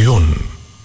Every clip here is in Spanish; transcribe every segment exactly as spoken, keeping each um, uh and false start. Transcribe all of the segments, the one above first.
Pasión.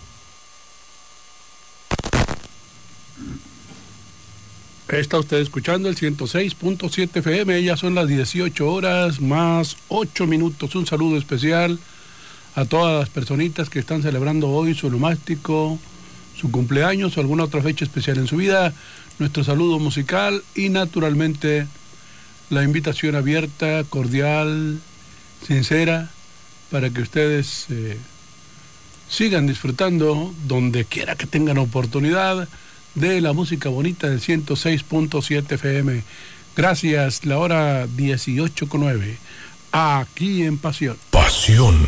Está usted escuchando el ciento seis punto siete F M, ya son las dieciocho horas más ocho minutos. Un saludo especial a todas las personitas que están celebrando hoy su onomástico, su cumpleaños o alguna otra fecha especial en su vida. Nuestro saludo musical y naturalmente la invitación abierta, cordial, sincera, para que ustedes eh, sigan disfrutando donde quiera que tengan oportunidad de la música bonita del ciento seis punto siete F M. Gracias, la hora dieciocho con nueve, aquí en Pasión. Pasión.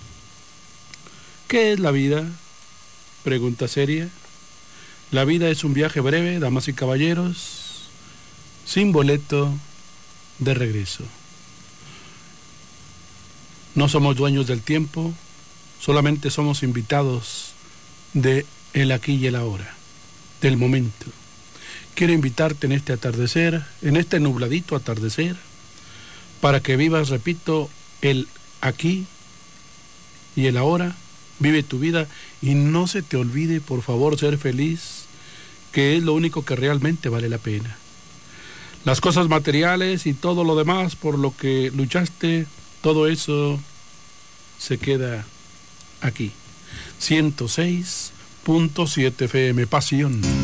¿Qué es la vida? Pregunta seria. La vida es un viaje breve, damas y caballeros, sin boleto de regreso. No somos dueños del tiempo, solamente somos invitados de el aquí y el ahora, del momento. Quiero invitarte en este atardecer, en este nubladito atardecer, para que vivas, repito, el aquí y el ahora. Vive tu vida y no se te olvide, por favor, ser feliz, que es lo único que realmente vale la pena. Las cosas materiales y todo lo demás por lo que luchaste, todo eso se queda aquí. ciento seis punto siete F M, Pasión.